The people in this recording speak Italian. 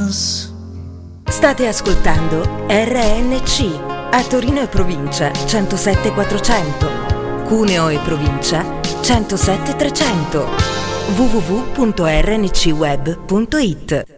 us. State ascoltando RNC a Torino e provincia 107 400, Cuneo e provincia 107 300, www.rncweb.it.